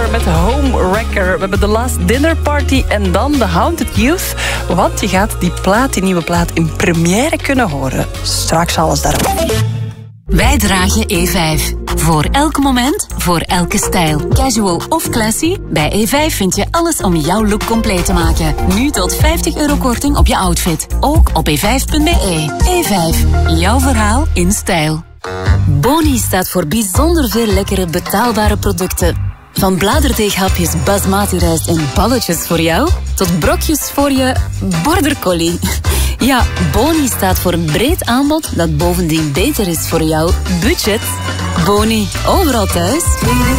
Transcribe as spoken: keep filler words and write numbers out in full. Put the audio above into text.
samen met Home Wrecker. We hebben The Last Dinner Party en dan The Haunted Youth. Want je gaat die plaat, die nieuwe plaat, in première kunnen horen. Straks alles daarover. Wij dragen E vijf. Voor elk moment, voor elke stijl. Casual of classy, bij E vijf vind je alles om jouw look compleet te maken. Nu tot vijftig euro korting op je outfit. Ook op e vijf punt b e. E vijf, jouw verhaal in stijl. Boni staat voor bijzonder veel lekkere betaalbare producten. Van bladerdeeghapjes basmati rijst en balletjes voor jou, tot brokjes voor je border collie. Ja, Boni staat voor een breed aanbod dat bovendien beter is voor jouw budget. Boni, overal thuis.